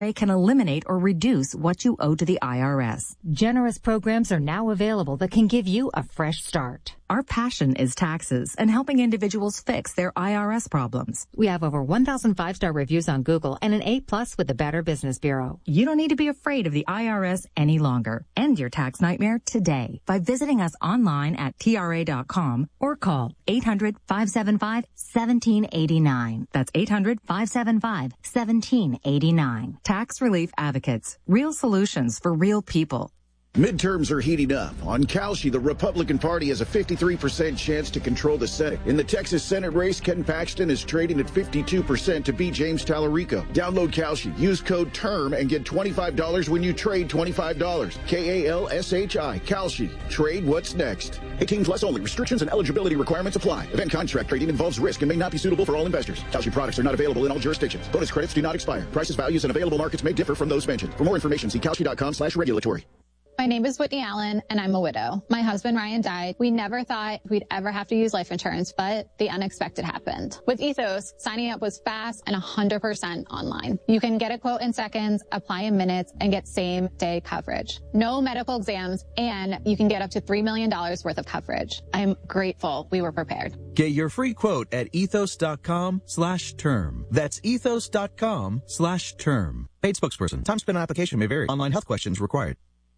can eliminate or reduce what you owe to the IRS. Generous programs are now available that can give you a fresh start. Our passion is taxes and helping individuals fix their IRS problems. We have over 1,000 5-star reviews on Google and an A+ with the Better Business Bureau. You don't need to be afraid of the IRS any longer. End your tax nightmare today by visiting us online at TRA.com or call 800-575-1789. That's 800-575-1789. Tax Relief Advocates. Real solutions for real people. Midterms are heating up. On Kalshi, the Republican Party has a 53% chance to control the Senate. In the Texas Senate race, Ken Paxton is trading at 52% to beat James Tallarico. Download Kalshi. Use code TERM and get $25 when you trade $25. Kalshi. Kalshi. Trade what's next. 18 plus only. Restrictions and eligibility requirements apply. Event contract trading involves risk and may not be suitable for all investors. Kalshi products are not available in all jurisdictions. Bonus credits do not expire. Prices, values, and available markets may differ from those mentioned. For more information, see Kalshi.com/regulatory. My name is Whitney Allen, and I'm a widow. My husband, Ryan, died. We never thought we'd ever have to use life insurance, but the unexpected happened. With Ethos, signing up was fast and 100% online. You can get a quote in seconds, apply in minutes, and get same-day coverage. No medical exams, and you can get up to $3 million worth of coverage. I'm grateful we were prepared. Get your free quote at ethos.com/term. That's ethos.com/term. Paid spokesperson. Time spent on application may vary. Online health questions required.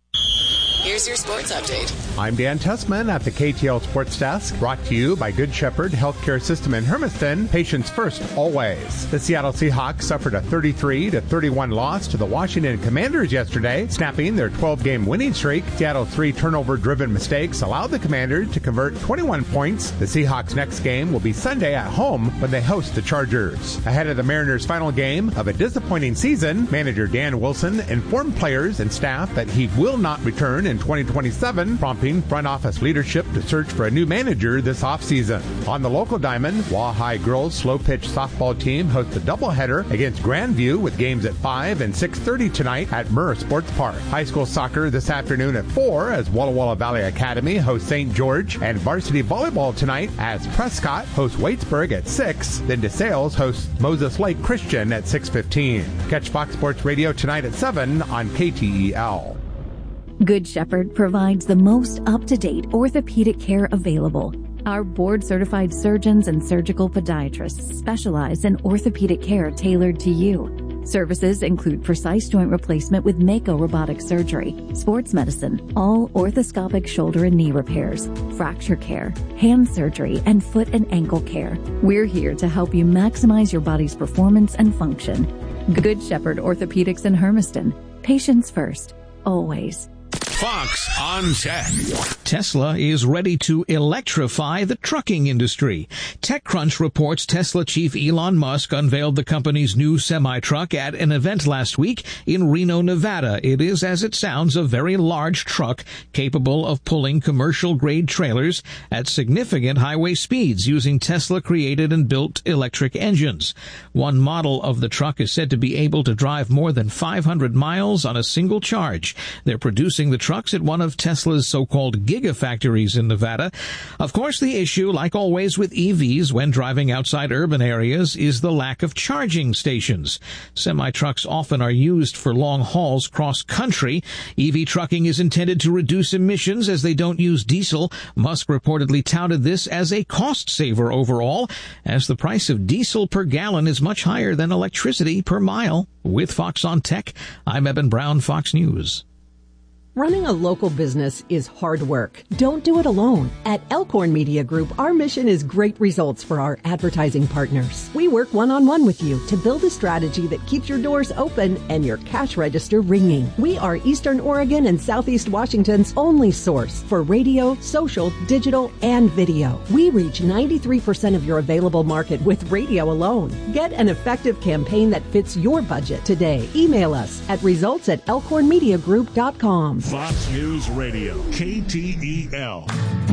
Here's your sports update. I'm Dan Tessman at the KTL Sports Desk, brought to you by Good Shepherd Healthcare System in Hermiston. Patients first, always. The Seattle Seahawks suffered a 33-31 loss to the Washington Commanders yesterday, snapping their 12-game winning streak. Seattle's 3 turnover-driven mistakes allowed the Commanders to convert 21 points. The Seahawks' next game will be Sunday at home when they host the Chargers. Ahead of the Mariners' final game of a disappointing season, manager Dan Wilson informed players and staff that he will not return in 2027, prompting front office leadership to search for a new manager this offseason. On the local diamond, Wahai girls slow pitch softball team hosts a doubleheader against Grandview with games at 5 and 6:30 tonight at Murrah Sports Park. High school soccer this afternoon at 4 as Walla Walla Valley Academy hosts St. George, and varsity volleyball tonight as Prescott hosts Waitsburg at 6. Then DeSales hosts Moses Lake Christian at 6:15. Catch Fox Sports Radio tonight at 7 on KTEL. Good Shepherd provides the most up-to-date orthopedic care available. Our board-certified surgeons and surgical podiatrists specialize in orthopedic care tailored to you. Services include precise joint replacement with Mako robotic surgery, sports medicine, all orthoscopic shoulder and knee repairs, fracture care, hand surgery, and foot and ankle care. We're here to help you maximize your body's performance and function. Good Shepherd Orthopedics in Hermiston. Patients first, always. Fox on Tech. Tesla is ready to electrify the trucking industry. TechCrunch reports Tesla chief Elon Musk unveiled the company's new semi-truck at an event last week in Reno, Nevada. It is, as it sounds, a very large truck capable of pulling commercial-grade trailers at significant highway speeds using Tesla-created and built electric engines. One model of the truck is said to be able to drive more than 500 miles on a single charge. They're producing the trucks at one of Tesla's so-called gigafactories in Nevada. Of course, the issue, like always with EVs when driving outside urban areas, is the lack of charging stations. Semi-trucks often are used for long hauls cross-country. EV trucking is intended to reduce emissions as they don't use diesel. Musk reportedly touted this as a cost saver overall, as the price of diesel per gallon is much higher than electricity per mile. With Fox on Tech, I'm Eben Brown, Fox News. Running a local business is hard work. Don't do it alone. At Elkhorn Media Group, our mission is great results for our advertising partners. We work one-on-one with you to build a strategy that keeps your doors open and your cash register ringing. We are Eastern Oregon and Southeast Washington's only source for radio, social, digital, and video. We reach 93% of your available market with radio alone. Get an effective campaign that fits your budget today. Email us at results@elkhornmediagroup.com. Fox News Radio, KTEL.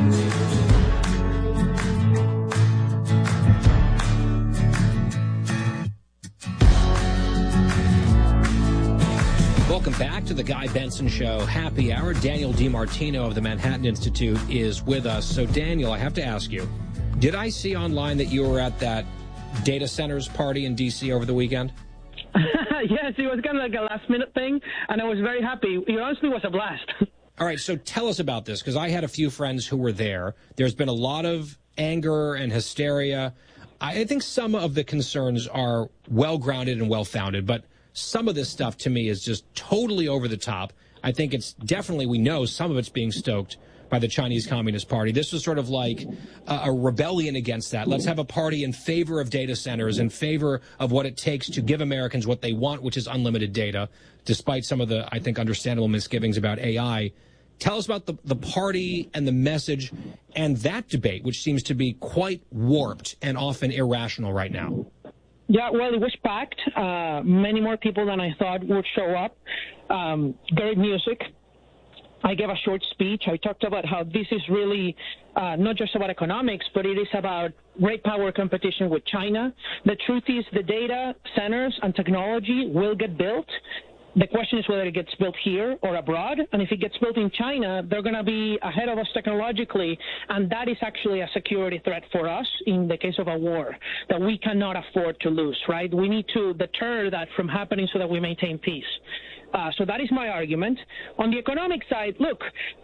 Welcome back to the Guy Benson Show Happy Hour. Daniel DiMartino of the Manhattan Institute is with us. So, Daniel, I have to ask you, did I see online that you were at that data centers party in D.C. over the weekend? Yes, it was kind of like a last-minute thing, and I was very happy. It honestly was a blast. All right, so tell us about this, because I had a few friends who were there. There's been a lot of anger and hysteria. I think some of the concerns are well-grounded and well-founded, but some of this stuff to me is just totally over the top. I think it's definitely, we know some of it's being stoked by the Chinese Communist Party. This was sort of like a rebellion against that. Let's have a party in favor of data centers, in favor of what it takes to give Americans what they want, which is unlimited data, despite some of the, I think, understandable misgivings about AI. Tell us about the party and the message and that debate, which seems to be quite warped and often irrational right now. Yeah, well, it was packed. Many more people than I thought would show up. Great music. I gave a short speech. I talked about how this is really not just about economics, but it is about great power competition with China. The truth is the data centers and technology will get built. The question is whether it gets built here or abroad. And if it gets built in China, they're going to be ahead of us technologically. And that is actually a security threat for us in the case of a war that we cannot afford to lose, right? We need to deter that from happening so that we maintain peace. So that is my argument. On the economic side, look,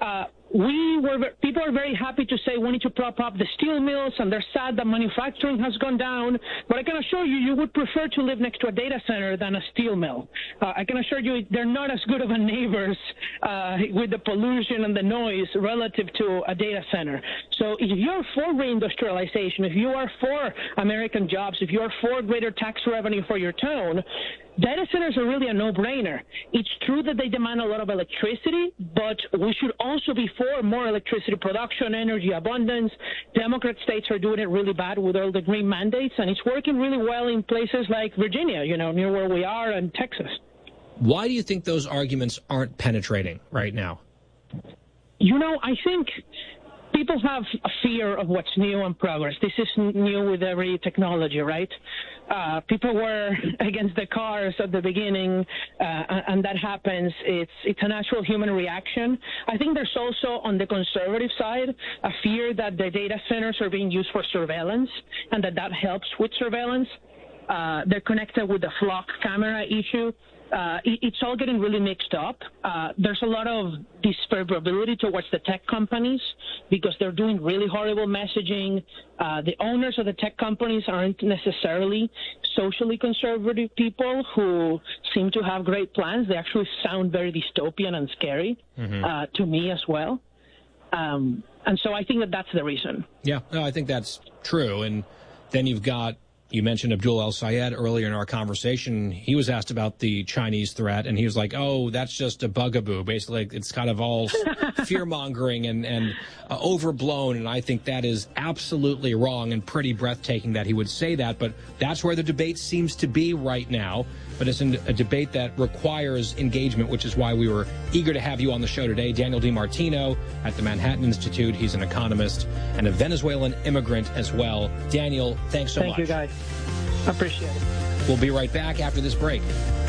people are very happy to say we need to prop up the steel mills, and they're sad that manufacturing has gone down. But I can assure you, you would prefer to live next to a data center than a steel mill. I can assure you they're not as good of a neighbors with the pollution and the noise relative to a data center. So if you're for reindustrialization, if you are for American jobs, if you're for greater tax revenue for your town, data centers are really a no-brainer. It's true that they demand a lot of electricity, but we should also be for more electricity production, energy abundance. Democrat states are doing it really bad with all the green mandates, and it's working really well in places like Virginia, near where we are, and Texas. Why do you think those arguments aren't penetrating right now? I think people have a fear of what's new and progress. This is new with every technology, right? People were against the cars at the beginning, and that happens. It's a natural human reaction. I think there's also, on the conservative side, a fear that the data centers are being used for surveillance and that helps with surveillance. They're connected with the flock camera issue. It's all getting really mixed up. There's a lot of disfavorability towards the tech companies because they're doing really horrible messaging. The owners of the tech companies aren't necessarily socially conservative people who seem to have great plans. They actually sound very dystopian and scary to me as well. And so I think that's the reason. Yeah, no, I think that's true. And then you mentioned Abdul El-Sayed earlier in our conversation. He was asked about the Chinese threat, and he was like, oh, that's just a bugaboo. Basically, it's kind of all fear-mongering and overblown, and I think that is absolutely wrong and pretty breathtaking that he would say that. But that's where the debate seems to be right now. But it's a debate that requires engagement, which is why we were eager to have you on the show today. Daniel DiMartino at the Manhattan Institute. He's an economist and a Venezuelan immigrant as well. Daniel, thanks so much. Thank you, guys. I appreciate it. We'll be right back after this break.